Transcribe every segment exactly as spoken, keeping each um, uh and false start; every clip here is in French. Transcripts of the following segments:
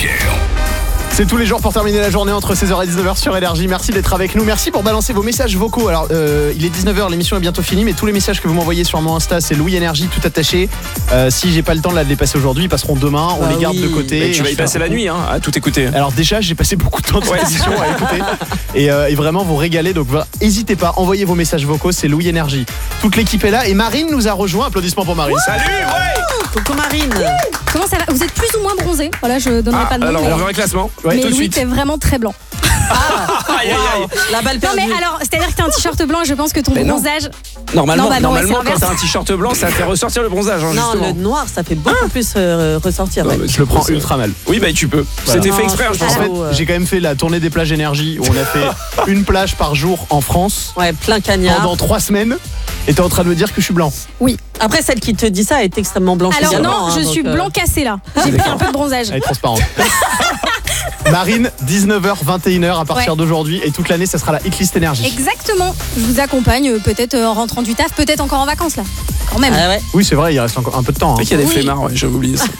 Pierre. C'est tous les jours pour terminer la journée entre seize heures et dix-neuf heures sur Énergie. Merci d'être avec nous. Merci pour balancer vos messages vocaux. Alors, euh, il est dix-neuf heures, l'émission est bientôt finie, mais tous les messages que vous m'envoyez sur mon Insta, c'est Louis Énergie, tout attaché. Euh, si j'ai pas le temps là, de les passer aujourd'hui, ils passeront demain. On bah les garde oui. de côté. Mais tu vas y passer la nuit hein, à tout écouter. Alors déjà, j'ai passé beaucoup de temps de transition à écouter et, euh, et vraiment vous régaler. Donc voilà, n'hésitez pas, envoyez vos messages vocaux. C'est Louis Énergie. Toute l'équipe est là et Marine nous a rejoint. Applaudissements pour Marine. Salut, ouais. Coucou Marine. Comment ça va? Vous êtes plus ou moins bronzé. Voilà, je donnerai Ah, pas de nom. alors mais on veut un classement. Ouais, mais tout de Louis, suite. t'es vraiment très blanc. Aïe, aïe, aïe. Wow, la balle Non perdue. mais alors, c'est-à-dire que t'as un t-shirt blanc et je pense que ton Mais non. bronzage... Normalement, Non, bah non, normalement ouais, c'est quand l'inverse. t'as un t-shirt blanc, ça fait ressortir le bronzage. Hein, non, justement. le noir, ça fait beaucoup plus euh, ressortir. Non, ouais. mais Je le prends c'est- ultra mal. Oui, bah tu peux. Voilà. C'était fait Non, exprès, hein, je je pense. En fait, Oh, euh. j'ai quand même fait la tournée des plages énergie où on a fait une plage par jour en France Ouais, plein cagnard. pendant trois semaines. Et t'es en train de me dire que je suis blanc. Oui. Après, celle qui te dit ça est extrêmement blanche Alors également, non, hein, je donc, suis euh, blanc cassé là. J'ai pris un peu de bronzage. Elle est transparente. Marine, dix-neuf heures, vingt et une heures à partir Ouais. d'aujourd'hui. Et toute l'année, ça sera la Hitlist Énergie. Exactement. Je vous accompagne euh, peut-être euh, en rentrant du taf, peut-être encore en vacances là. Quand même. Ah ouais. Oui, c'est vrai, il reste encore un peu de temps. hein. C'est qu'il y a des Oui. flemmards, ouais, j'avais oublié ça.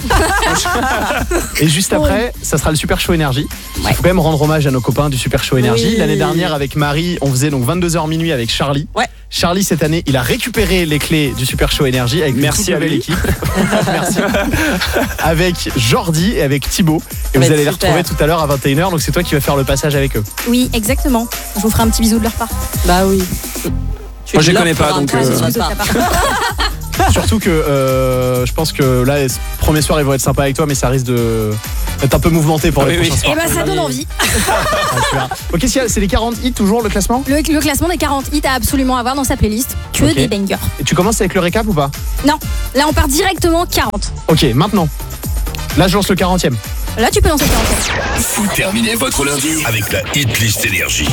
Et juste après, ça sera le Super Show Énergie. Il faut quand même rendre hommage à nos copains du Super Show Énergie. Oui. L'année dernière, avec Marie, on faisait donc vingt-deux heures minuit avec Charlie. Ouais. Charlie, cette année, il a récupéré les clés du Super Show Énergie avec Merci toute une à belle lui. équipe. Merci. Avec Jordi et avec Thibaut. Et Ça va vous allez être les super. retrouver tout à l'heure à vingt et une heures. Donc c'est toi qui vas faire le passage avec eux. Oui, exactement. Je vous ferai un petit bisou de leur part. Bah oui. Tu Moi, je les leur connais pas, feras un donc, petit euh, bisou de Bisous de ma ta part. part. Surtout que euh, je pense que là, ce premier soir, ils vont être sympas avec toi, mais ça risque de d'être un peu mouvementé pour Ah les oui, prochains oui. soirs. Et bah ça donne envie. Ah, tu verras. Ok, si, c'est les quarante hits toujours le classement. Le, le classement des quarante hits à absolument avoir dans sa playlist. Que Ok. des bangers. Et tu commences avec le récap ou pas? Non, là on part directement quarante. Ok, maintenant. Là, je lance le quarantième. Là tu peux lancer quarante. Vous terminez votre lundi avec la Hitlist Énergie.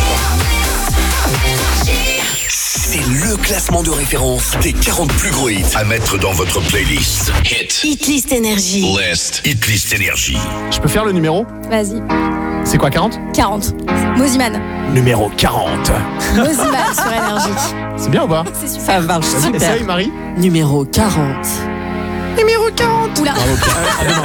C'est le classement de référence des quarante plus gros hits à mettre dans votre playlist. Hit Hitlist Énergie. List. Hitlist Énergie. Je peux faire le numéro? Vas-y. C'est quoi, quarante? quarante. Moziman. Numéro quarante. Moziman sur Énergie. C'est bien ou pas? C'est super. Ça marche Vas-y, super. essaye, Marie. Numéro quarante. Numéro quarante. Oula. Bravo, Pierre. À demain.